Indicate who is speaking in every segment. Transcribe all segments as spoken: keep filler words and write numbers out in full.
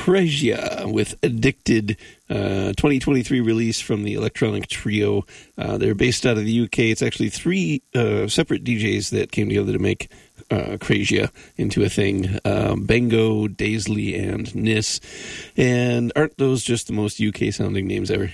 Speaker 1: Cresia with Addicted, uh, twenty twenty-three release from the electronic trio. Uh, they're based out of the U K. It's actually three uh, separate D Js that came together to make uh, Cresia into a thing. Um, Bengo, Daisley, and Nis. And aren't those just the most U K-sounding names ever?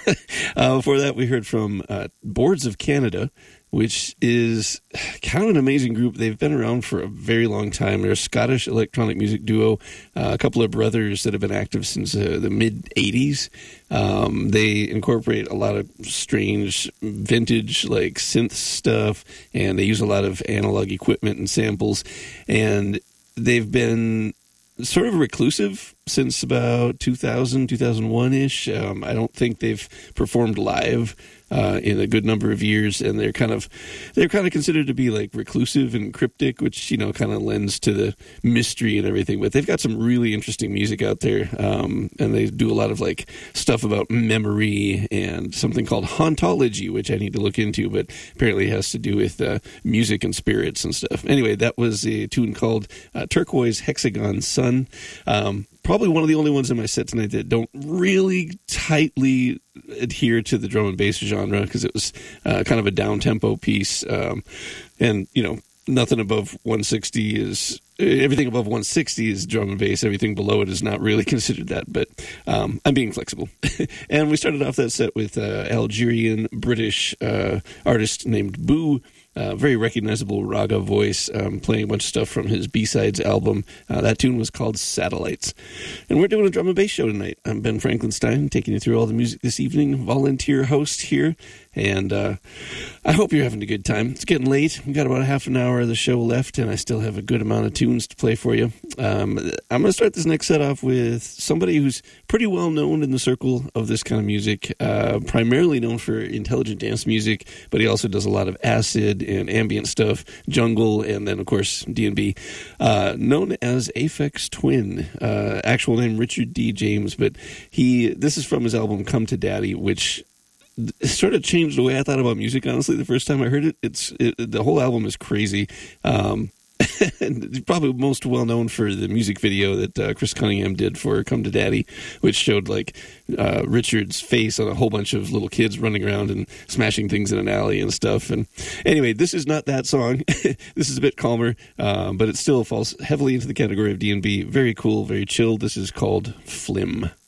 Speaker 1: uh, before that, we heard from uh, Boards of Canada, which is kind of an amazing group. They've been around for a very long time. They're a Scottish electronic music duo, uh, a couple of brothers that have been active since uh, the mid-eighties. Um, they incorporate a lot of strange vintage, like, synth stuff, and they use a lot of analog equipment and samples. And they've been sort of reclusive since about two thousand, two thousand one-ish. Um, I don't think they've performed live Uh, in a good number of years, and they're kind of they're kind of considered to be like reclusive and cryptic, which, you know, kind of lends to the mystery and everything. But they've got some really interesting music out there, um, and they do a lot of like stuff about memory and something called hauntology, which I need to look into, but apparently has to do with uh, music and spirits and stuff. Anyway, that was a tune called uh, Turquoise Hexagon Sun. Um, Probably one of the only ones in my set tonight that don't really tightly adhere to the drum and bass genre, because it was uh, kind of a down-tempo piece. Um, and, you know, nothing above one sixty is... Everything above one sixty is drum and bass. Everything below it is not really considered that, but um, I'm being flexible. And we started off that set with uh, Algerian-British uh, artist named Boo. Uh, very recognizable raga voice, um, playing a bunch of stuff from his B-Sides album. Uh, that tune was called Satellites. And we're doing a drum and bass show tonight. I'm Ben Franklinstein, taking you through all the music this evening, volunteer host here. And uh, I hope you're having a good time. It's getting late. We've got about a half an hour of the show left, and I still have a good amount of tunes to play for you. Um, I'm going to start this next set off with somebody who's pretty well known in the circle of this kind of music, uh, primarily known for intelligent dance music, but he also does a lot of acid and ambient stuff, jungle, and then, of course, D and B. Uh, known as Aphex Twin, uh, actual name Richard D. James, but he this is from his album Come to Daddy, which sort of changed the way I thought about music, honestly, the first time I heard it. It's it, the whole album is crazy. Um, and probably most well known for the music video that uh, Chris Cunningham did for Come to Daddy, which showed like uh, Richard's face on a whole bunch of little kids running around and smashing things in an alley and stuff. And anyway, this is not that song. This is a bit calmer, um, but it still falls heavily into the category of D and B. Very cool, very chill. This is called Flim.